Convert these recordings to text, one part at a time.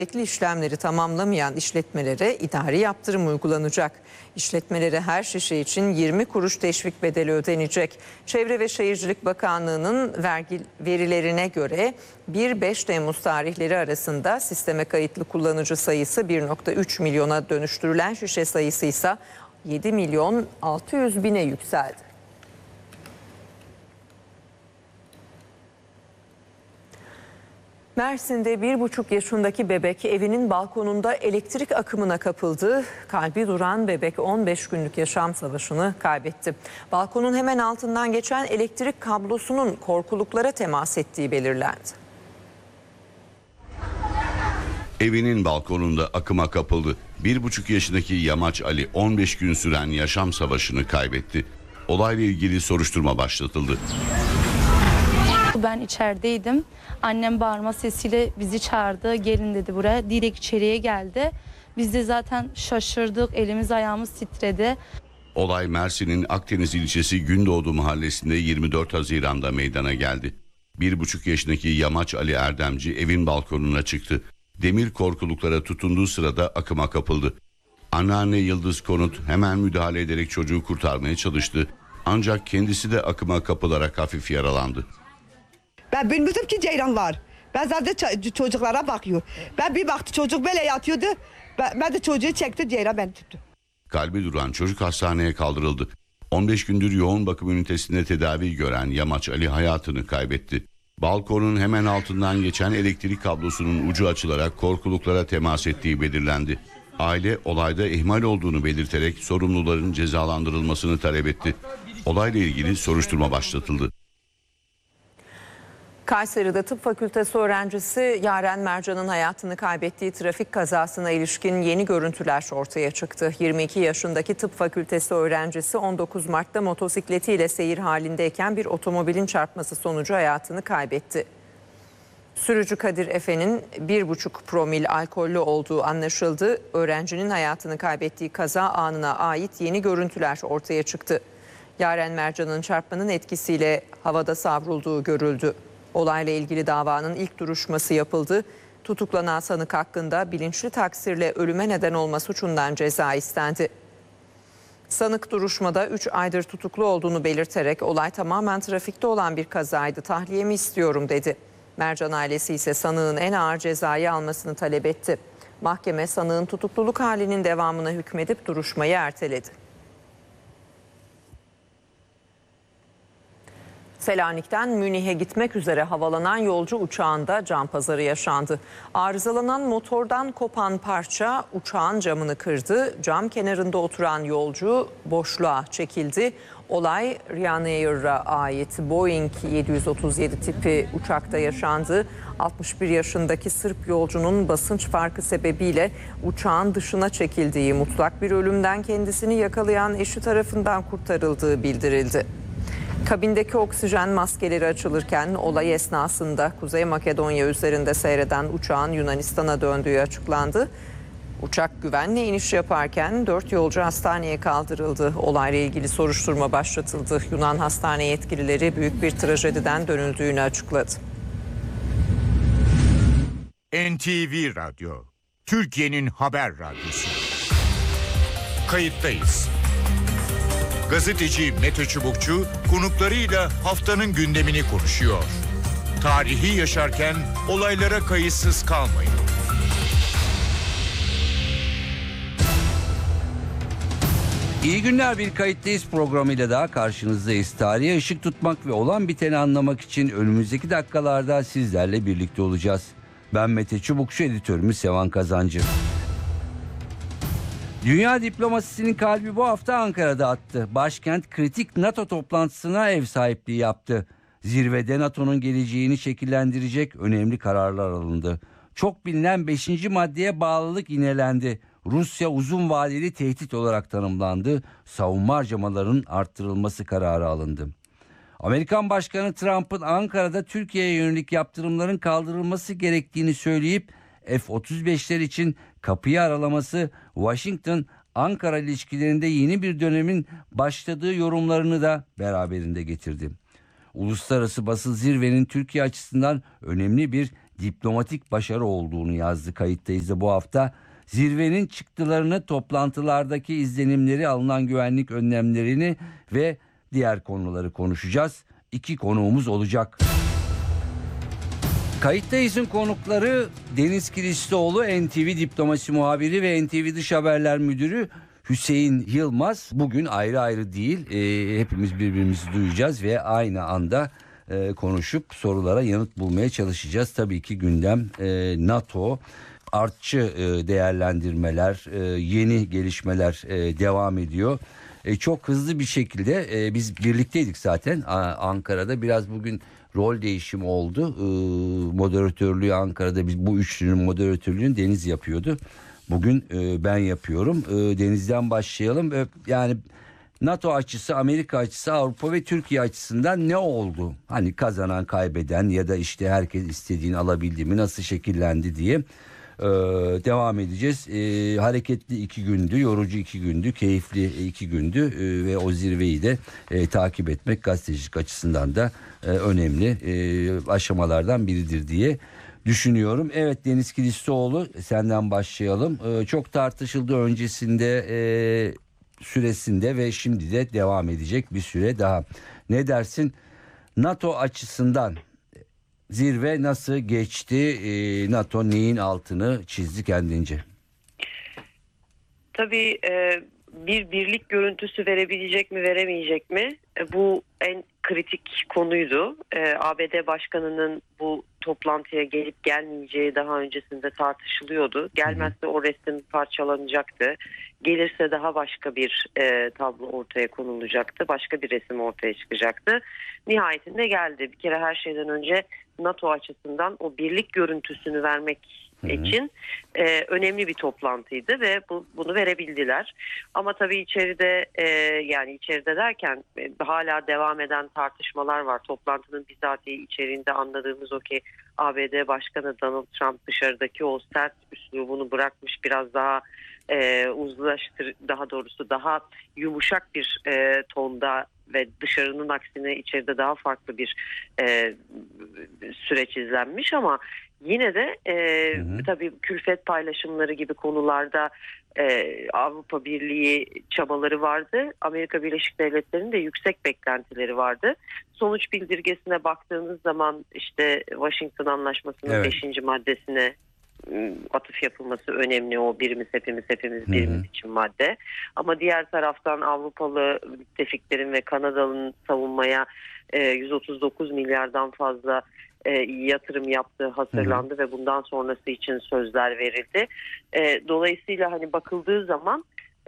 gerekli işlemleri tamamlamayan işletmelere idari yaptırım uygulanacak. İşletmelere her şişe için 20 kuruş teşvik bedeli ödenecek. Çevre ve Şehircilik Bakanlığı'nın verilerine göre 1-5 Temmuz tarihleri arasında sisteme kayıtlı kullanıcı sayısı 1,3 milyona dönüştürülen şişe sayısı ise 7 milyon 600 bine yükseldi. Mersin'de 1,5 yaşındaki bebek evinin balkonunda elektrik akımına kapıldı. Kalbi duran bebek 15 günlük yaşam savaşını kaybetti. Balkonun hemen altından geçen elektrik kablosunun korkuluklara temas ettiği belirlendi. Evinin balkonunda akıma kapıldı. 1,5 yaşındaki Yamaç Ali 15 gün süren yaşam savaşını kaybetti. Olayla ilgili soruşturma başlatıldı. Ben içerideydim. Annem bağırma sesiyle bizi çağırdı. Gelin dedi buraya. Direkt içeriye geldi. Biz de zaten şaşırdık. Elimiz ayağımız titredi. Olay Mersin'in Akdeniz ilçesi Gündoğdu mahallesinde 24 Haziran'da meydana geldi. 1,5 yaşındaki Yamaç Ali Erdemci evin balkonuna çıktı. Demir korkuluklara tutunduğu sırada akıma kapıldı. Anneanne Yıldız Konut hemen müdahale ederek çocuğu kurtarmaya çalıştı. Ancak kendisi de akıma kapılarak hafif yaralandı. Ben bilmiyordum ki ceyran var. Ben zaten çocuklara bakıyor. Ben bir baktı çocuk böyle yatıyordu. Ben de çocuğu çektim, ceyran beni tuttu. Kalbi duran çocuk hastaneye kaldırıldı. 15 gündür yoğun bakım ünitesinde tedavi gören Yamaç Ali hayatını kaybetti. Balkonun hemen altından geçen elektrik kablosunun ucu açılarak korkuluklara temas ettiği belirlendi. Aile olayda ihmal olduğunu belirterek sorumluların cezalandırılmasını talep etti. Olayla ilgili soruşturma başlatıldı. Kayseri'de tıp fakültesi öğrencisi Yaren Mercan'ın hayatını kaybettiği trafik kazasına ilişkin yeni görüntüler ortaya çıktı. 22 yaşındaki tıp fakültesi öğrencisi 19 Mart'ta motosikletiyle seyir halindeyken bir otomobilin çarpması sonucu hayatını kaybetti. Sürücü Kadir Efe'nin 1,5 promil alkollü olduğu anlaşıldı. Öğrencinin hayatını kaybettiği kaza anına ait yeni görüntüler ortaya çıktı. Yaren Mercan'ın çarpmanın etkisiyle havada savrulduğu görüldü. Olayla ilgili davanın ilk duruşması yapıldı. Tutuklanan sanık hakkında bilinçli taksirle ölüme neden olma suçundan ceza istendi. Sanık duruşmada 3 aydır tutuklu olduğunu belirterek olay tamamen trafikte olan bir kazaydı, tahliyemi istiyorum dedi. Mercan ailesi ise sanığın en ağır cezayı almasını talep etti. Mahkeme sanığın tutukluluk halinin devamına hükmedip duruşmayı erteledi. Selanik'ten Münih'e gitmek üzere havalanan yolcu uçağında can pazarı yaşandı. Arızalanan motordan kopan parça uçağın camını kırdı. Cam kenarında oturan yolcu boşluğa çekildi. Olay Ryanair'a ait Boeing 737 tipi uçakta yaşandı. 61 yaşındaki Sırp yolcunun basınç farkı sebebiyle uçağın dışına çekildiği, mutlak bir ölümden kendisini yakalayan eşi tarafından kurtarıldığı bildirildi. Kabindeki oksijen maskeleri açılırken olay esnasında Kuzey Makedonya üzerinde seyreden uçağın Yunanistan'a döndüğü açıklandı. Uçak güvenle iniş yaparken 4 yolcu hastaneye kaldırıldı. Olayla ilgili soruşturma başlatıldı. Yunan hastane yetkilileri büyük bir trajediden dönüldüğünü açıkladı. NTV Radyo, Türkiye'nin haber radyosu. Kayıttayız. Gazeteci Mete Çubukçu konuklarıyla haftanın gündemini konuşuyor. Tarihi yaşarken olaylara kayıtsız kalmayın. İyi günler, bir kayıttayız programıyla daha karşınızdayız. Tarihe ışık tutmak ve olan biteni anlamak için önümüzdeki dakikalarda sizlerle birlikte olacağız. Ben Mete Çubukçu, editörümüz Sevan Kazancı. Dünya diplomasisinin kalbi bu hafta Ankara'da attı. Başkent kritik NATO toplantısına ev sahipliği yaptı. Zirvede NATO'nun geleceğini şekillendirecek önemli kararlar alındı. Çok bilinen 5. maddeye bağlılık yinelendi. Rusya uzun vadeli tehdit olarak tanımlandı. Savunma harcamalarının arttırılması kararı alındı. Amerikan Başkanı Trump'ın Ankara'da Türkiye'ye yönelik yaptırımların kaldırılması gerektiğini söyleyip F-35'ler için kapıyı aralaması Washington-Ankara ilişkilerinde yeni bir dönemin başladığı yorumlarını da beraberinde getirdi. Uluslararası basın zirvenin Türkiye açısından önemli bir diplomatik başarı olduğunu yazdı Kayıttayız da bu hafta. Zirvenin çıktılarını, toplantılardaki izlenimleri, alınan güvenlik önlemlerini ve diğer konuları konuşacağız. 2 konuğumuz olacak. Kayıttayız'ın konukları Deniz Kiliçlioğlu, NTV diplomasi muhabiri ve NTV Dış Haberler Müdürü Hüseyin Yılmaz. Bugün ayrı ayrı değil, hepimiz birbirimizi duyacağız ve aynı anda konuşup sorulara yanıt bulmaya çalışacağız. Tabii ki gündem NATO, artçı değerlendirmeler, yeni gelişmeler devam ediyor. Çok hızlı bir şekilde biz birlikteydik zaten Ankara'da. Biraz bugün rol değişimi oldu. Moderatörlüğü Ankara'da, biz bu üçlünün moderatörlüğünü Deniz yapıyordu. Bugün ben yapıyorum. Deniz'den başlayalım. Yani NATO açısı, Amerika açısı, Avrupa ve Türkiye açısından ne oldu? Hani kazanan, kaybeden ya da işte herkes istediğini alabildi mi, nasıl şekillendi diye devam edeceğiz. Hareketli 2 gündü, yorucu 2 gündü, keyifli 2 gündü ve o zirveyi de takip etmek gazetecilik açısından da önemli aşamalardan biridir diye düşünüyorum. Evet, Deniz Kiliçlioğlu, senden başlayalım. Çok tartışıldı öncesinde, süresinde ve şimdi de devam edecek bir süre daha. Ne dersin? NATO açısından zirve nasıl geçti? NATO neyin altını çizdi kendince? Tabii bir birlik görüntüsü verebilecek mi, veremeyecek mi? Bu en kritik konuydu. ABD Başkanı'nın bu toplantıya gelip gelmeyeceği daha öncesinde tartışılıyordu. Gelmezse o resim parçalanacaktı. Gelirse daha başka bir tablo ortaya konulacaktı. Başka bir resim ortaya çıkacaktı. Nihayetinde geldi. Bir kere her şeyden önce NATO açısından o birlik görüntüsünü vermek için önemli bir toplantıydı ve bunu verebildiler. Ama tabii içeride yani içeride derken hala devam eden tartışmalar var. Toplantının bizatihi içeriğinde anladığımız o ki ABD Başkanı Donald Trump dışarıdaki o sert üslubunu bırakmış, biraz daha daha doğrusu daha yumuşak bir tonda ve dışarının aksine içeride daha farklı bir süreç izlenmiş ama yine de tabii külfet paylaşımları gibi konularda Avrupa Birliği çabaları vardı. Amerika Birleşik Devletleri'nin de yüksek beklentileri vardı. Sonuç bildirgesine baktığınız zaman işte Washington Anlaşması'nın 5. maddesine atıf yapılması önemli. O birimiz hepimiz birimiz için madde. Ama diğer taraftan Avrupalı müttefiklerin ve Kanada'nın savunmaya 139 milyardan fazla yatırım yaptığı hatırlandı ve bundan sonrası için sözler verildi. Dolayısıyla hani bakıldığı zaman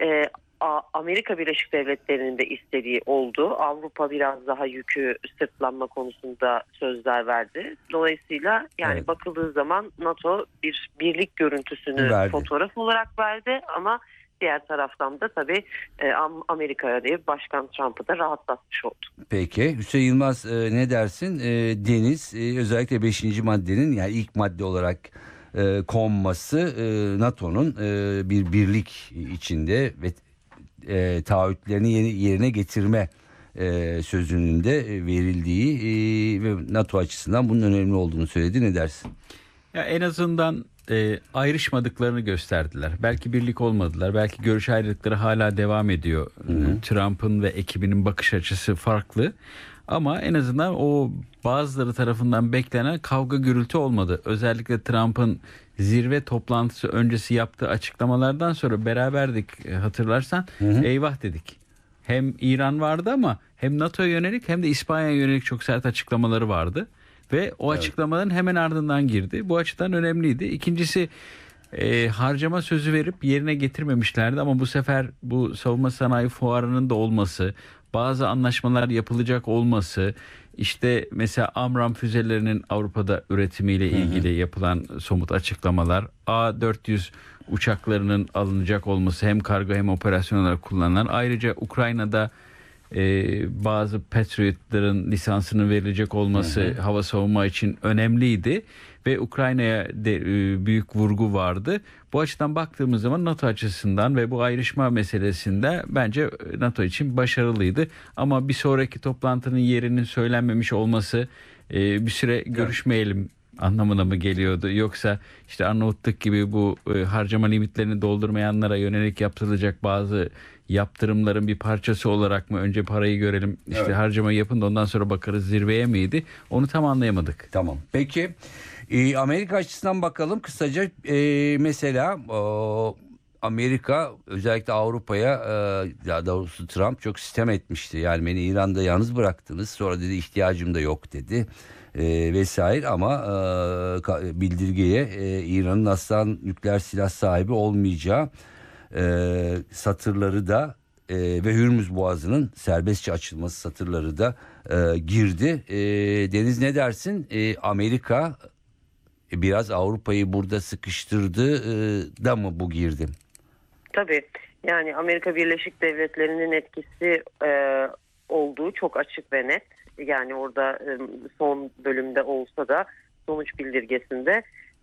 Amerika Birleşik Devletleri'nin de istediği oldu. Avrupa biraz daha yükü sırtlanma konusunda sözler verdi. Dolayısıyla yani bakıldığı zaman NATO bir birlik görüntüsünü fotoğraf olarak verdi ama diğer taraftan da tabii Amerika'ya değil Başkan Trump'ı da rahatlatmış oldu. Peki Hüseyin Yılmaz, ne dersin? Deniz özellikle 5. maddenin, yani ilk madde olarak konması NATO'nun bir birlik içinde ve taahhütlerini yerine getirme sözünün de verildiği ve NATO açısından bunun önemli olduğunu söyledi. Ne dersin? Ya en azından ayrışmadıklarını gösterdiler. Belki birlik olmadılar. Belki görüş ayrılıkları hala devam ediyor. Trump'ın ve ekibinin bakış açısı farklı. Ama en azından o bazıları tarafından beklenen kavga gürültü olmadı. Özellikle Trump'ın zirve toplantısı öncesi yaptığı açıklamalardan sonra beraberdik, hatırlarsan. Eyvah dedik. Hem İran vardı ama hem NATO'ya yönelik hem de İspanya'ya yönelik çok sert açıklamaları vardı. Ve o açıklamaların hemen ardından girdi. Bu açıdan önemliydi. İkincisi, harcama sözü verip yerine getirmemişlerdi ama bu sefer bu savunma sanayi fuarının da olması, bazı anlaşmalar yapılacak olması, işte mesela AMRAAM füzelerinin Avrupa'da üretimiyle ilgili yapılan somut açıklamalar, A400 uçaklarının alınacak olması, hem kargo hem operasyon olarak kullanılan, ayrıca Ukrayna'da bazı Patriot'ların lisansının verilecek olması hava savunma için önemliydi ve Ukrayna'ya büyük vurgu vardı. Bu açıdan baktığımız zaman NATO açısından ve bu ayrışma meselesinde bence NATO için başarılıydı. Ama bir sonraki toplantının yerinin söylenmemiş olması, bir süre görüşmeyelim anlamına mı geliyordu? Yoksa işte Arnavutluk gibi bu harcama limitlerini doldurmayanlara yönelik yaptırılacak bazı yaptırımların bir parçası olarak mı önce parayı görelim, işte Evet. harcamayı yapın da ondan sonra bakarız zirveye miydi? Onu tam anlayamadık. Tamam. Peki Amerika açısından bakalım kısaca. Mesela Amerika özellikle Avrupa'ya daha doğrusu Trump çok sitem etmişti. Yani beni İran'da yalnız bıraktınız. Sonra dedi ihtiyacım da yok dedi. Vesaire ama bildirgeye İran'ın asla nükleer silah sahibi olmayacağı satırları da ve Hürmüz Boğazı'nın serbestçe açılması satırları da girdi. Deniz ne dersin? Amerika biraz Avrupa'yı burada sıkıştırdı da mı bu girdi? Tabii, yani Amerika Birleşik Devletleri'nin etkisi olduğu çok açık ve net. Yani orada son bölümde olsa da sonuç bildirgesinde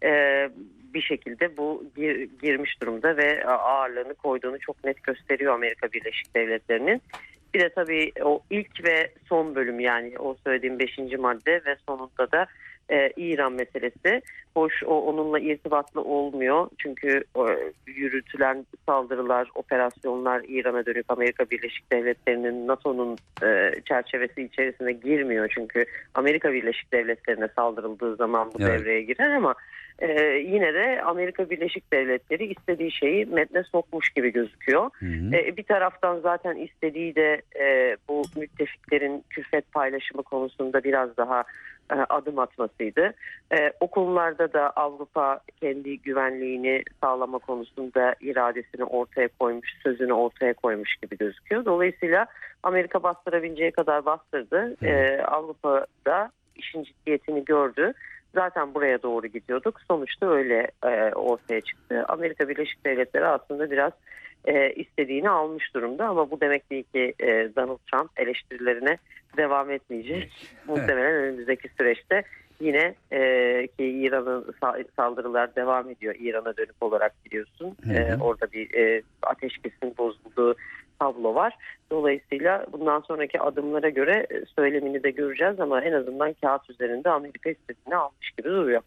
bir şekilde bu girmiş durumda ve ağırlığını koyduğunu çok net gösteriyor Amerika Birleşik Devletleri'nin. Bir de tabii o ilk ve son bölüm, yani o söylediğim 5. madde ve sonunda da İran meselesi. Hoş, onunla irtibatlı olmuyor. Çünkü yürütülen saldırılar, operasyonlar İran'a dönük Amerika Birleşik Devletleri'nin NATO'nun çerçevesi içerisine girmiyor. Çünkü Amerika Birleşik Devletleri'ne saldırıldığı zaman bu devreye girer ama yine de Amerika Birleşik Devletleri istediği şeyi metne sokmuş gibi gözüküyor. Bir taraftan zaten istediği de bu müttefiklerin külfet paylaşımı konusunda biraz daha adım atmasıydı. O konularda da Avrupa kendi güvenliğini sağlama konusunda iradesini ortaya koymuş, sözünü ortaya koymuş gibi gözüküyor. Dolayısıyla Amerika bastırabileceği kadar bastırdı. Avrupa da işin ciddiyetini gördü. Zaten buraya doğru gidiyorduk. Sonuçta öyle ortaya çıktı. Amerika Birleşik Devletleri aslında biraz istediğini almış durumda ama bu demek değil ki Donald Trump eleştirilerine devam etmeyecek. Muhtemelen önümüzdeki süreçte yine ki İran'ın saldırılar devam ediyor. İran'a dönük olarak biliyorsun. Orada bir ateşkesin bozulduğu tablo var. Dolayısıyla bundan sonraki adımlara göre söylemini de göreceğiz ama en azından kağıt üzerinde Amerika istediğini almış gibi duruyor.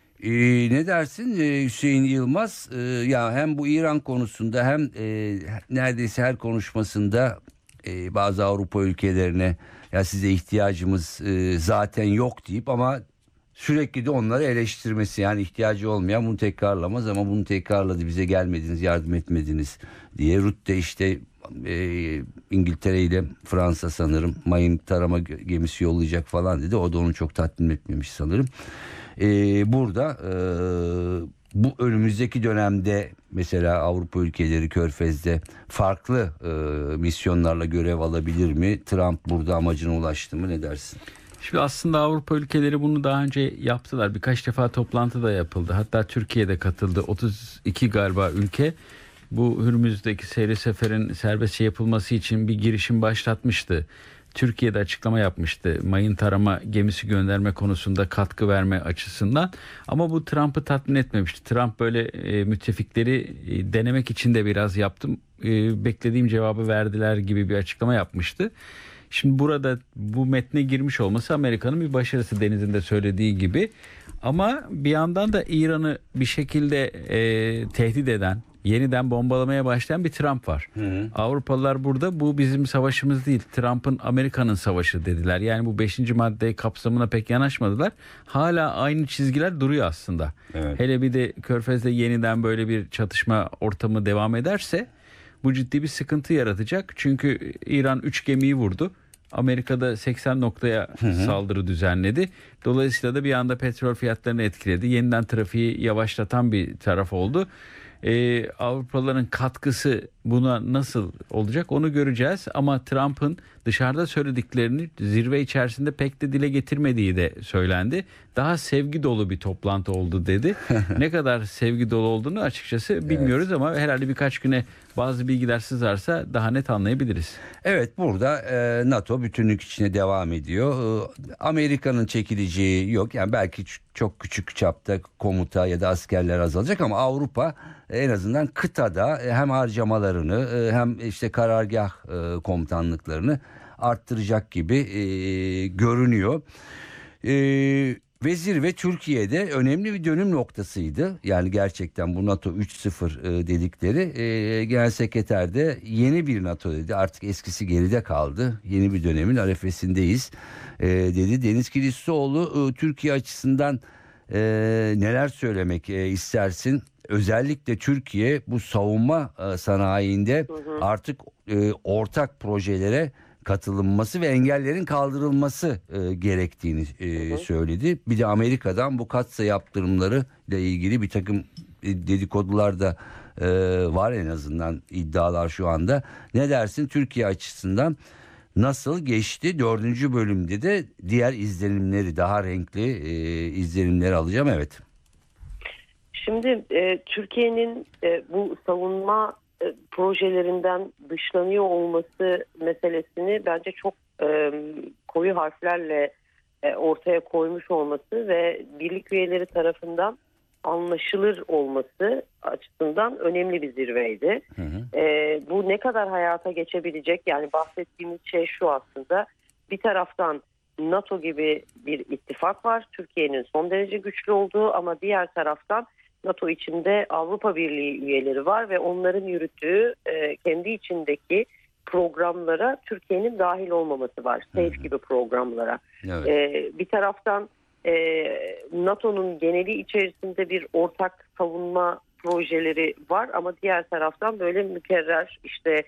Ne dersin Hüseyin Yılmaz? Ya hem bu İran konusunda hem neredeyse her konuşmasında bazı Avrupa ülkelerine ya size ihtiyacımız zaten yok deyip ama sürekli de onları eleştirmesi, yani ihtiyacı olmayan bunu tekrarlamaz ama bunu tekrarladı, bize gelmediniz, yardım etmediniz diye. Rutte işte İngiltere ile Fransa sanırım mayın tarama gemisi yollayacak falan dedi. O da onu çok tatmin etmemiş sanırım. Burada bu önümüzdeki dönemde mesela Avrupa ülkeleri Körfez'de farklı misyonlarla görev alabilir mi? Trump burada amacına ulaştı mı? Ne dersin? Şimdi aslında Avrupa ülkeleri bunu daha önce yaptılar. Birkaç defa toplantı da yapıldı. Hatta Türkiye'de katıldı. 32 galiba ülke bu Hürmüz'deki seyri seferin serbestçe yapılması için bir girişim başlatmıştı. Türkiye'de açıklama yapmıştı. Mayın tarama gemisi gönderme konusunda katkı verme açısından. Ama bu Trump'ı tatmin etmemişti. Trump böyle müttefikleri denemek için de biraz yaptım. Beklediğim cevabı verdiler gibi bir açıklama yapmıştı. Şimdi burada bu metne girmiş olması Amerika'nın bir başarısı, Deniz'in de söylediği gibi. Ama bir yandan da İran'ı bir şekilde tehdit eden, yeniden bombalamaya başlayan bir Trump var. Avrupalılar burada bu bizim savaşımız değil, Trump'ın Amerika'nın savaşı dediler. Yani bu 5. madde kapsamına pek yanaşmadılar. Hala aynı çizgiler duruyor aslında. Evet. Hele bir de Körfez'de yeniden böyle bir çatışma ortamı devam ederse bu ciddi bir sıkıntı yaratacak. Çünkü İran 3 gemiyi vurdu. Amerika'da 80 noktaya saldırı düzenledi. Dolayısıyla da bir anda petrol fiyatlarını etkiledi. Yeniden trafiği yavaşlatan bir taraf oldu. Avrupalıların katkısı buna nasıl olacak onu göreceğiz. Ama Trump'ın dışarıda söylediklerini zirve içerisinde pek de dile getirmediği de söylendi. Daha sevgi dolu bir toplantı oldu dedi. Ne kadar sevgi dolu olduğunu açıkçası bilmiyoruz ama herhalde birkaç güne bazı bilgiler sızarsa daha net anlayabiliriz. Evet, burada NATO bütünlük içine devam ediyor. Amerika'nın çekileceği yok. Yani belki çok küçük çapta komuta ya da askerler azalacak ama Avrupa en azından kıtada hem harcamalarını hem işte karargah komutanlıklarını arttıracak gibi görünüyor. Ve zirve Türkiye'de önemli bir dönüm noktasıydı. Yani gerçekten bu NATO 3.0 dedikleri Genel Sekreter de yeni bir NATO dedi. Artık eskisi geride kaldı. Yeni bir dönemin arefesindeyiz dedi. Deniz Kiliçoğlu Türkiye açısından neler söylemek istersin? Özellikle Türkiye bu savunma sanayinde artık ortak projelere katılınması ve engellerin kaldırılması gerektiğini söyledi. Bir de Amerika'dan bu katsa yaptırımları ile ilgili bir takım dedikodular da var, en azından iddialar şu anda. Ne dersin, Türkiye açısından nasıl geçti? 4. bölümde de diğer izlenimleri, daha renkli izlenimleri alacağım. Evet. Şimdi Türkiye'nin bu savunma projelerinden dışlanıyor olması meselesini bence çok koyu harflerle ortaya koymuş olması ve birlik üyeleri tarafından anlaşılır olması açısından önemli bir zirveydi. Bu ne kadar hayata geçebilecek? Yani bahsettiğimiz şey şu aslında: bir taraftan NATO gibi bir ittifak var, Türkiye'nin son derece güçlü olduğu, ama diğer taraftan NATO içinde Avrupa Birliği üyeleri var ve onların yürüttüğü kendi içindeki programlara Türkiye'nin dahil olmaması var. SAFE gibi programlara. Evet. Bir taraftan NATO'nun geneli içerisinde bir ortak savunma projeleri var, ama diğer taraftan böyle mükerrer, işte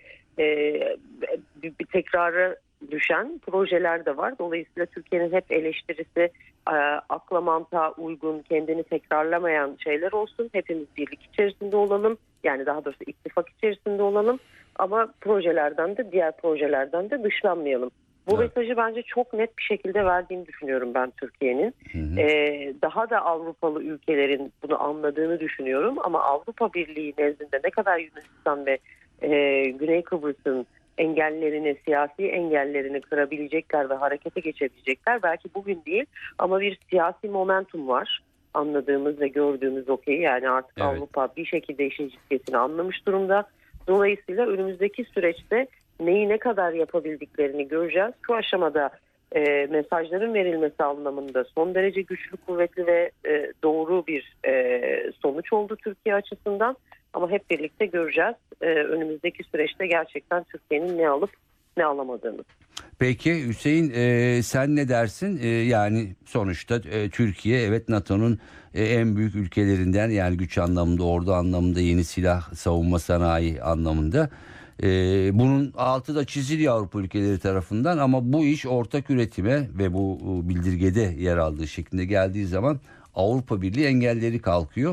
bir tekrara düşen projeler de var. Dolayısıyla Türkiye'nin hep eleştirisi akla mantığa uygun, kendini tekrarlamayan şeyler olsun. Hepimiz birlik içerisinde olalım. Yani daha doğrusu ittifak içerisinde olalım. Ama projelerden de, diğer projelerden de dışlanmayalım. Bu mesajı bence çok net bir şekilde verdiğini düşünüyorum ben Türkiye'nin. Daha da Avrupalı ülkelerin bunu anladığını düşünüyorum. Ama Avrupa Birliği nezdinde ne kadar Yunanistan ve Güney Kıbrıs'ın engellerini, siyasi engellerini kırabilecekler ve harekete geçebilecekler belki bugün değil, ama bir siyasi momentum var anladığımız ve gördüğümüz okey. Yani artık evet, Avrupa bir şekilde işin ciddiyetini anlamış durumda. Dolayısıyla önümüzdeki süreçte neyi ne kadar yapabildiklerini göreceğiz. Şu aşamada mesajların verilmesi anlamında son derece güçlü, kuvvetli ve doğru bir sonuç oldu Türkiye açısından. Ama hep birlikte göreceğiz önümüzdeki süreçte gerçekten Türkiye'nin ne alıp ne alamadığını. Peki Hüseyin, sen ne dersin? Yani sonuçta Türkiye evet NATO'nun en büyük ülkelerinden, yani güç anlamında, ordu anlamında, yeni silah, savunma sanayi anlamında. Bunun altı da çiziliyor Avrupa ülkeleri tarafından, ama bu iş ortak üretime ve bu bildirgede yer aldığı şeklinde geldiği zaman Avrupa Birliği engelleri kalkıyor.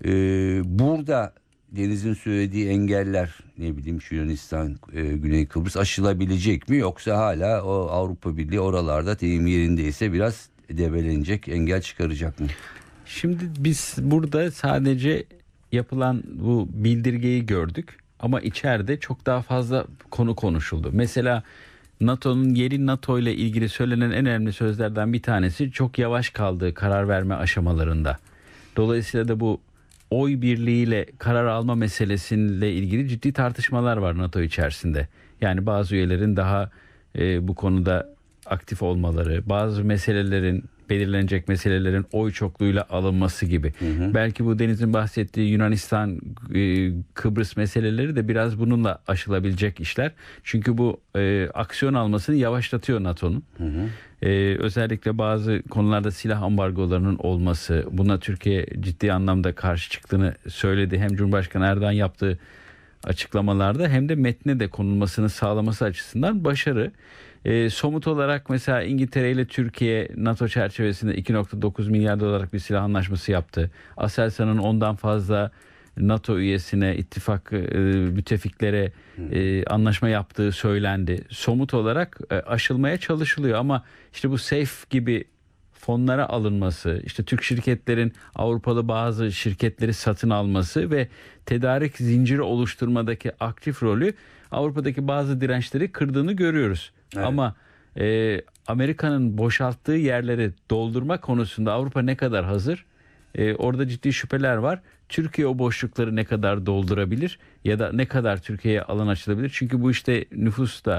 Burada Deniz'in söylediği engeller, ne bileyim şu Yunanistan, Güney Kıbrıs aşılabilecek mi, yoksa hala o Avrupa Birliği oralarda deyim yerindeyse biraz debelenecek, engel çıkaracak mı? Şimdi biz burada sadece yapılan bu bildirgeyi gördük ama içeride çok daha fazla konu konuşuldu. Mesela NATO'nun yeni NATO ile ilgili söylenen en önemli sözlerden bir tanesi çok yavaş kaldığı karar verme aşamalarında. Dolayısıyla da bu oy birliğiyle karar alma meselesiyle ilgili ciddi tartışmalar var NATO içerisinde. Yani bazı üyelerin daha bu konuda aktif olmaları, bazı meselelerin, belirlenecek meselelerin oy çokluğuyla alınması gibi. Belki bu Deniz'in bahsettiği Yunanistan, Kıbrıs meseleleri de biraz bununla aşılabilecek işler. Çünkü bu aksiyon almasını yavaşlatıyor NATO'nun. Özellikle bazı konularda silah ambargolarının olması, buna Türkiye ciddi anlamda karşı çıktığını söyledi. Hem Cumhurbaşkanı Erdoğan yaptığı açıklamalarda hem de metne de konulmasını sağlaması açısından başarı. Somut olarak mesela İngiltere ile Türkiye NATO çerçevesinde 2.9 milyar dolarlık bir silah anlaşması yaptı. Aselsan'ın ondan fazla NATO üyesine, ittifak müttefiklere anlaşma yaptığı söylendi. Somut olarak aşılmaya çalışılıyor, ama işte bu SAFE gibi fonlara alınması, işte Türk şirketlerin Avrupalı bazı şirketleri satın alması ve tedarik zinciri oluşturmadaki aktif rolü Avrupa'daki bazı dirençleri kırdığını görüyoruz. Evet. Ama Amerika'nın boşalttığı yerleri doldurma konusunda Avrupa ne kadar hazır? Orada ciddi şüpheler var. Türkiye o boşlukları ne kadar doldurabilir ya da ne kadar Türkiye'ye alan açılabilir? Çünkü bu işte nüfus da,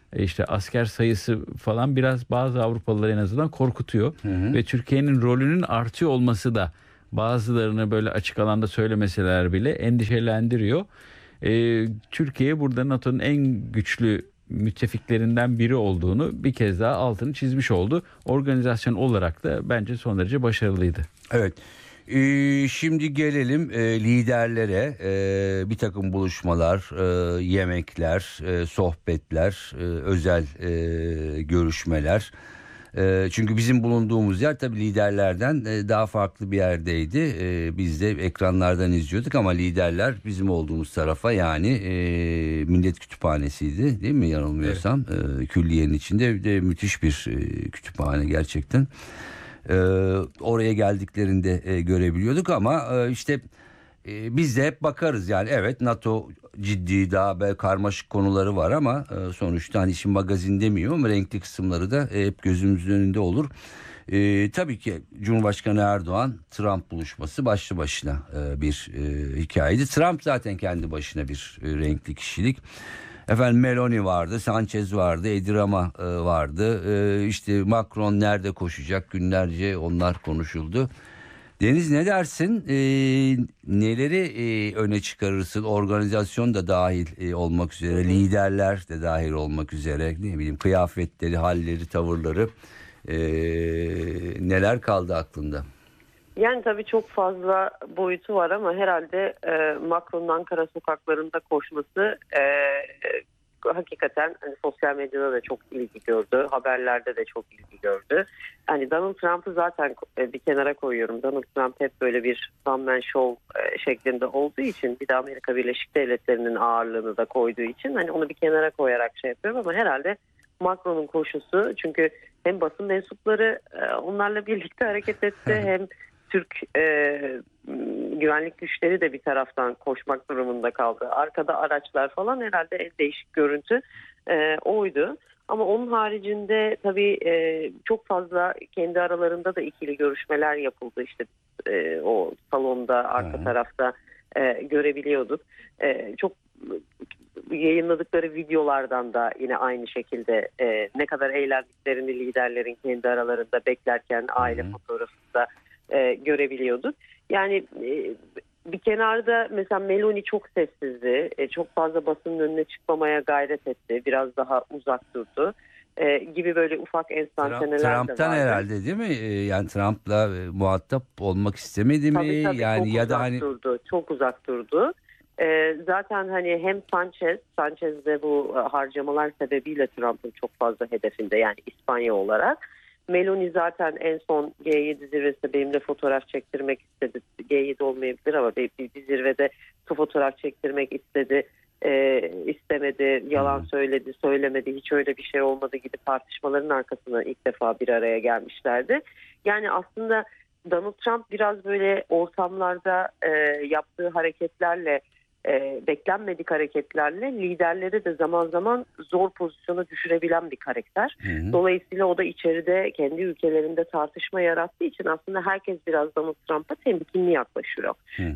işte asker sayısı falan biraz bazı Avrupalıları en azından korkutuyor. Ve Türkiye'nin rolünün artıyor olması da bazılarını böyle açık alanda söylemeseler bile endişelendiriyor. Türkiye burada NATO'nun en güçlü müttefiklerinden biri olduğunu bir kez daha altını çizmiş oldu. Organizasyon olarak da bence son derece başarılıydı. Evet. Şimdi gelelim liderlere. Bir takım buluşmalar, yemekler, sohbetler, özel görüşmeler. Çünkü bizim bulunduğumuz yer tabii liderlerden daha farklı bir yerdeydi. Biz de ekranlardan izliyorduk ama liderler bizim olduğumuz tarafa, yani Millet Kütüphanesi'ydi değil mi, yanılmıyorsam? Evet. Külliyenin içinde de müthiş bir kütüphane gerçekten. Oraya geldiklerinde görebiliyorduk ama işte biz de hep bakarız yani, evet NATO ciddi, daha böyle karmaşık konuları var ama sonuçta hani işin magazin demiyor ama renkli kısımları da hep gözümüzün önünde olur. Tabii ki Cumhurbaşkanı Erdoğan Trump buluşması başlı başına bir hikayeydi. Trump zaten kendi başına bir renkli kişilik. Efendim Meloni vardı, Sanchez vardı, Edi Rama vardı. İşte Macron nerede koşacak, günlerce onlar konuşuldu. Deniz, ne dersin? Neleri öne çıkarırsın? Organizasyon da dahil olmak üzere, liderler de dahil olmak üzere, ne bileyim, kıyafetleri, halleri, tavırları, neler kaldı aklında? Yani tabii çok fazla boyutu var ama herhalde Macron'un Ankara sokaklarında koşması hakikaten hani sosyal medyada da çok ilgi gördü. Haberlerde de çok ilgi gördü. Hani Donald Trump'ı zaten bir kenara koyuyorum. Donald Trump hep böyle bir one man show şeklinde olduğu için, bir de Amerika Birleşik Devletleri'nin ağırlığını da koyduğu için hani onu bir kenara koyarak şey yapıyorum ama herhalde Macron'un koşusu, çünkü hem basın mensupları onlarla birlikte hareket etti hem Türk güvenlik güçleri de bir taraftan koşmak durumunda kaldı. Arkada araçlar falan, herhalde en değişik görüntü oydu. Ama onun haricinde tabii çok fazla kendi aralarında da ikili görüşmeler yapıldı. İşte o salonda arka tarafta görebiliyorduk. Çok yayınladıkları videolardan da yine aynı şekilde ne kadar eğlendiklerini liderlerin kendi aralarında beklerken aile fotoğrafında görebiliyorduk. Yani bir kenarda mesela Meloni çok sessizdi. Çok fazla basının önüne çıkmamaya gayret etti. Biraz daha uzak durdu. Gibi böyle ufak enstantaneler de vardı. Trump'tan herhalde değil mi? Yani Trump'la muhatap olmak istemedi mi? Tabii, yani çok ya uzak da hani durdu. Çok uzak durdu. Zaten hani hem Sanchez de bu harcamalar sebebiyle Trump'ın çok fazla hedefinde, yani İspanya olarak. Meloni zaten en son G7 zirvesinde benimle fotoğraf çektirmek istedi. G7 olmayabilir ama bir zirvede fotoğraf çektirmek istedi. İstemedi, yalan söyledi, söylemedi, hiç öyle bir şey olmadı gibi tartışmaların arkasına ilk defa bir araya gelmişlerdi. Yani aslında Donald Trump biraz böyle ortamlarda yaptığı hareketlerle, beklenmedik hareketlerle liderleri de zaman zaman zor pozisyona düşürebilen bir karakter. Dolayısıyla o da içeride kendi ülkelerinde tartışma yarattığı için aslında herkes biraz Donald Trump'a temkinli yaklaşıyor.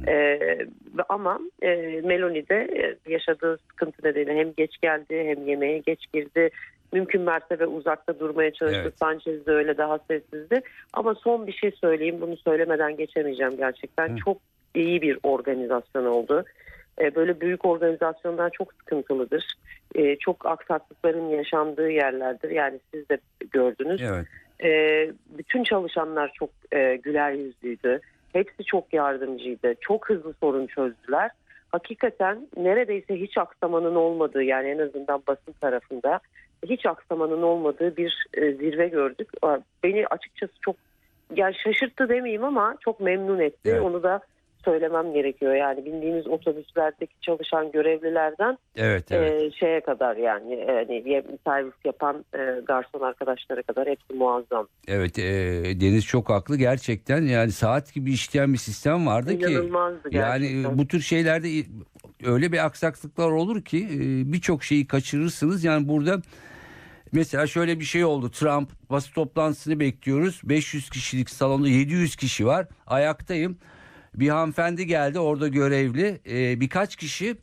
Ama Meloni de yaşadığı sıkıntı nedeniyle hem geç geldi hem yemeğe geç girdi. Mümkün mertebe uzakta durmaya çalıştı. Evet. Sanchez de öyle, daha sessizdi. Ama son bir şey söyleyeyim. Bunu söylemeden geçemeyeceğim gerçekten. Çok iyi bir organizasyon oldu. Böyle büyük organizasyonlar çok sıkıntılıdır. Çok aksaklıkların yaşandığı yerlerdir. Yani siz de gördünüz. Evet. Bütün çalışanlar çok güler yüzlüydü. Hepsi çok yardımcıydı. Çok hızlı sorun çözdüler. Hakikaten neredeyse hiç aksamanın olmadığı, yani en azından basın tarafında hiç aksamanın olmadığı bir zirve gördük. Beni açıkçası çok, yani şaşırttı demeyeyim ama çok memnun etti. Evet. Onu da söylemem gerekiyor. Yani bindiğimiz otobüslerdeki çalışan görevlilerden şeye kadar, yani servis yapan garson arkadaşlara kadar hepsi muazzam. Evet, Deniz çok haklı gerçekten. Yani saat gibi işleyen bir sistem vardı ki. İnanılmazdı gerçekten. Yani bu tür şeylerde öyle bir aksaklıklar olur ki birçok şeyi kaçırırsınız. Yani burada mesela şöyle bir şey oldu. Trump basın toplantısını bekliyoruz. 500 kişilik salonda 700 kişi var. Ayaktayım. Bir hanımefendi geldi orada görevli. Birkaç kişi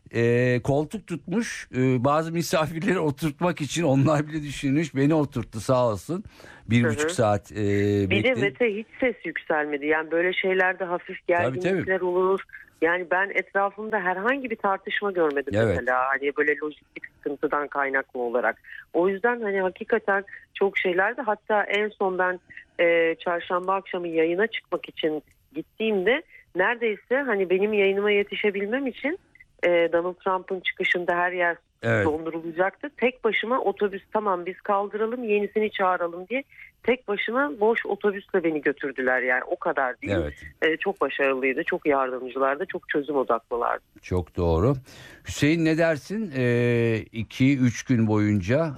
koltuk tutmuş. Bazı misafirleri oturtmak için onlar bile düşünmüş. Beni oturttu sağ olsun. 1,5 saat Bir bekledim. de Mete hiç ses yükselmedi. Yani böyle şeylerde hafif gerginlikler olur. Yani ben etrafımda herhangi bir tartışma görmedim mesela. Hani böyle lojistik sıkıntıdan kaynaklı olarak. O yüzden hani hakikaten çok şeylerdi. Hatta en son ben çarşamba akşamı yayına çıkmak için gittiğimde neredeyse hani benim yayınıma yetişebilmem için Donald Trump'ın çıkışında her yer dondurulacaktı. Tek başıma otobüs, tamam biz kaldıralım yenisini çağıralım diye tek başıma boş otobüsle beni götürdüler, yani o kadar değil. Çok başarılıydı, çok yardımcılardı, çok çözüm odaklılardı. Çok doğru. Hüseyin ne dersin? 2-3 gün boyunca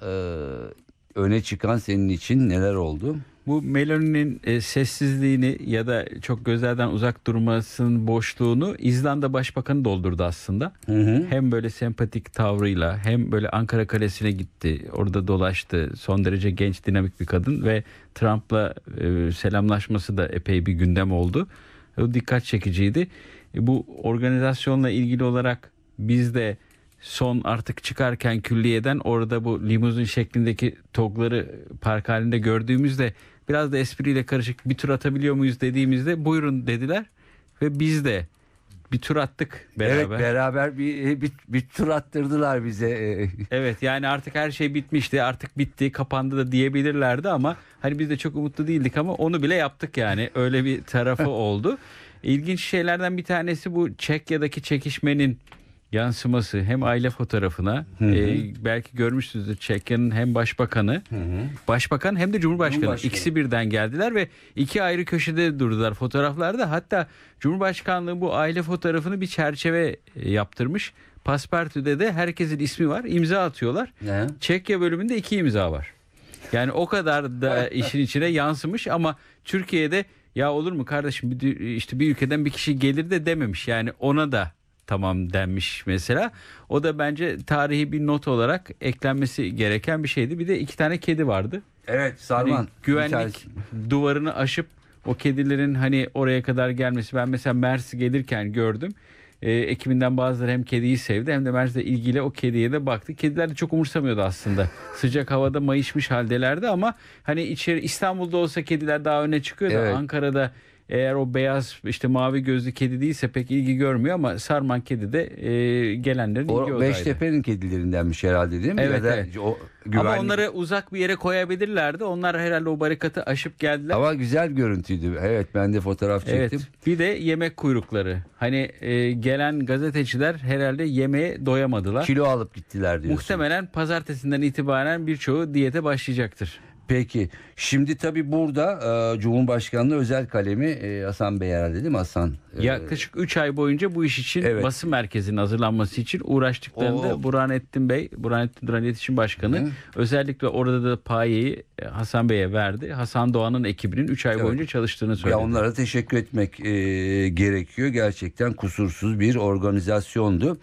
öne çıkan senin için neler oldu? Bu Meloni'nin sessizliğini ya da çok gözlerden uzak durmasının boşluğunu İzlanda Başbakanı doldurdu aslında. Hem böyle sempatik tavrıyla hem böyle Ankara Kalesi'ne gitti. Orada dolaştı. Son derece genç, dinamik bir kadın ve Trump'la selamlaşması da epey bir gündem oldu. O dikkat çekiciydi. Bu organizasyonla ilgili olarak biz de son artık çıkarken külliyeden orada bu limuzin şeklindeki TOG'ları park halinde gördüğümüzde biraz da espriyle karışık bir tur atabiliyor muyuz dediğimizde buyurun dediler ve biz de bir tur attık beraber. Evet, beraber bir tur attırdılar bize. Evet, yani artık her şey bitmişti, artık bitti, kapandı da diyebilirlerdi ama hani biz de çok umutlu değildik ama onu bile yaptık, yani öyle bir tarafı oldu. İlginç şeylerden bir tanesi bu Çekya'daki çekişmenin yansıması hem aile fotoğrafına, belki görmüşsünüzdür, Çekya'nın hem başbakanı, başbakan hem de Cumhurbaşkanı ikisi birden geldiler ve iki ayrı köşede durdular fotoğraflarda. Hatta Cumhurbaşkanlığı bu aile fotoğrafını bir çerçeve yaptırmış. Paspartu'da de herkesin ismi var, imza atıyorlar. Çekya bölümünde 2 imza var. Yani o kadar da işin içine yansımış ama Türkiye'de ya olur mu kardeşim, işte bir ülkeden bir kişi gelir de dememiş, yani ona da tamam denmiş mesela. O da bence tarihi bir not olarak eklenmesi gereken bir şeydi. Bir de 2 tane kedi vardı. Evet, Sarman. Hani güvenlik duvarını aşıp o kedilerin hani oraya kadar gelmesi. Ben mesela Mersi gelirken gördüm. Ekibinden bazıları hem kediyi sevdi hem de Mersi'le ilgili o kediye de baktı. Kediler de çok umursamıyordu aslında. Sıcak havada mayışmış haldelerdi ama hani içeri İstanbul'da olsa kediler daha öne çıkıyor da Ankara'da eğer o beyaz işte mavi gözlü kedi değilse pek ilgi görmüyor ama Sarman kedi de gelenlerin ilgi odaydı. Beştepe'nin kedilerindenmiş herhalde değil mi? Evet, ya da evet. O ama onları uzak bir yere koyabilirlerdi. Onlar herhalde o barikatı aşıp geldiler. Ama güzel bir görüntüydü. Evet, ben de fotoğraf çektim. Evet. Bir de yemek kuyrukları. Hani gelen gazeteciler herhalde yemeğe doyamadılar. Kilo alıp gittiler diyorsun. Muhtemelen pazartesinden itibaren birçoğu diyete başlayacaktır. Peki. Şimdi tabii burada Cumhurbaşkanlığı özel kalemi Hasan Bey herhalde değil mi Hasan? Yaklaşık 3 ay boyunca bu iş için basın merkezinin hazırlanması için uğraştıklarında Burhanettin Duran İletişim Başkanı özellikle orada da payeyi Hasan Bey'e verdi. Hasan Doğan'ın ekibinin 3 ay boyunca çalıştığını söyledi. Ya onlara teşekkür etmek gerekiyor. Gerçekten kusursuz bir organizasyondu.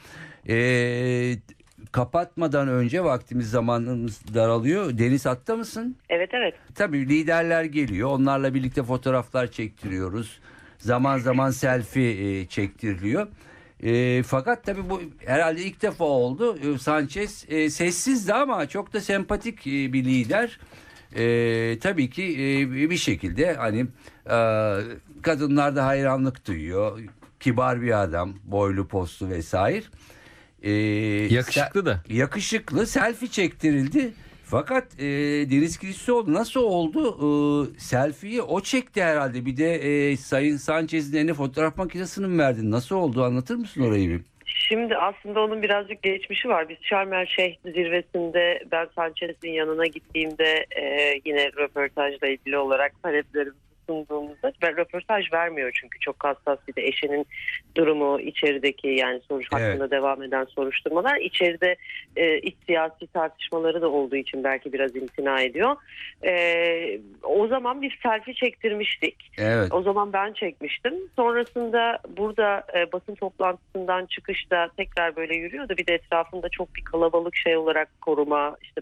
Kapatmadan önce vaktimiz, zamanımız daralıyor. Deniz, hatta mısın? Evet. Tabii liderler geliyor. Onlarla birlikte fotoğraflar çektiriyoruz. Zaman zaman selfie çektiriliyor. Fakat tabii bu herhalde ilk defa oldu. Sanchez sessizdi ama çok da sempatik bir lider. Tabii ki bir şekilde hani kadınlar da hayranlık duyuyor. Kibar bir adam, boylu postlu vesaire. Yakışıklı da. Yakışıklı, selfie çektirildi. Fakat Deniz Kiliçoğlu nasıl oldu? Selfie'yi o çekti herhalde. Bir de Sayın Sanchez'in eline fotoğraf makinesini mi verdin? Nasıl oldu? Anlatır mısın orayı bir? Şimdi aslında onun birazcık geçmişi var. Biz Şarm El Şeyh zirvesinde ben Sanchez'in yanına gittiğimde yine röportajla ilgili olarak taleplerimizi sunduğumuzda, ben röportaj vermiyor çünkü çok hassas, bir de eşinin durumu, içerideki yani hakkında devam eden soruşturmalar, içeride iç siyasi tartışmaları da olduğu için belki biraz imtina ediyor. O zaman bir selfie çektirmiştik. Evet. O zaman ben çekmiştim. Sonrasında burada basın toplantısından çıkışta tekrar böyle yürüyordu. Bir de etrafında çok bir kalabalık şey olarak koruma, işte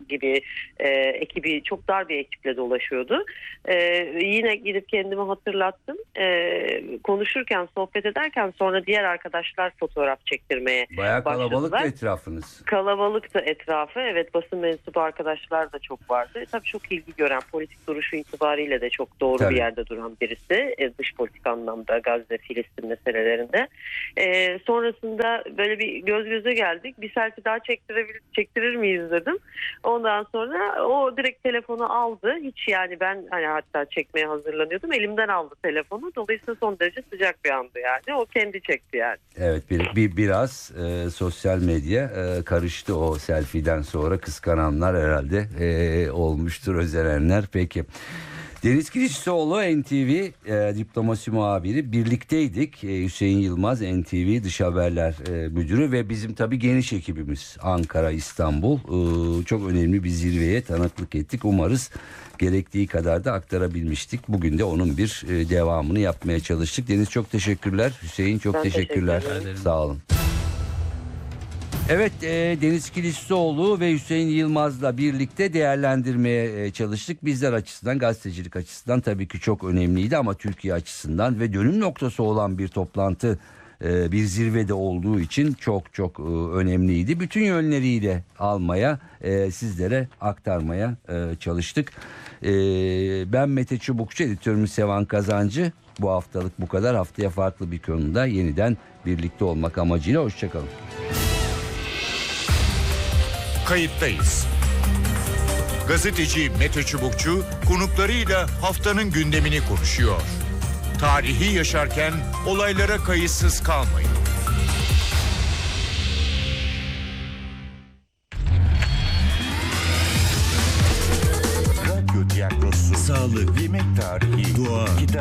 gibi ekibi çok dar bir ekiple dolaşıyordu. Yine gidip kendimi hatırlattım. Konuşurken, sohbet ederken sonra diğer arkadaşlar fotoğraf çektirmeye Bayağı başladılar. kalabalıktı etrafınız. Kalabalıktı etrafı. Evet, basın mensubu arkadaşlar da çok vardı. Tabii çok ilgi gören, politik duruşu itibariyle de çok doğru Tabii. bir yerde duran birisi. Dış politik anlamda Gazze, Filistin meselelerinde. Sonrasında böyle bir göz göze geldik. Bir selfie daha çektirir miyiz dedim. Ondan sonra o direkt telefonu aldı. Hiç yani ben hani hatta çekmeye hazırlanıyordum. Elimden aldı telefonu. Dolayısıyla son derece sıcak bir andı yani. O kendi çekti yani. Evet, biraz sosyal medya karıştı o selfie'den sonra, kıskananlar herhalde olmuştur, özenenler. Peki. Deniz Kiliçoğlu NTV diplomasi muhabiri, birlikteydik. Hüseyin Yılmaz NTV Dış Haberler Müdürü ve bizim tabii geniş ekibimiz Ankara, İstanbul çok önemli bir zirveye tanıklık ettik. Umarız gerektiği kadar da aktarabilmiştik. Bugün de onun bir devamını yapmaya çalıştık. Deniz çok teşekkürler. Hüseyin çok Ben teşekkürler. teşekkür ederim. Sağ olun. Evet, Deniz Kiliçoğlu ve Hüseyin Yılmaz'la birlikte değerlendirmeye çalıştık. Bizler açısından, gazetecilik açısından tabii ki çok önemliydi ama Türkiye açısından ve dönüm noktası olan bir toplantı, bir zirvede olduğu için çok önemliydi. Bütün yönleriyle almaya, sizlere aktarmaya çalıştık. Ben Mete Çubukçu, editörümüz Sevan Kazancı. Bu haftalık bu kadar. Haftaya farklı bir konuda yeniden birlikte olmak amacıyla hoşçakalın. Kayıttayız. Gazeteci Mete Çubukçu konuklarıyla haftanın gündemini konuşuyor. Tarihi yaşarken olaylara kayıtsız kalmayın.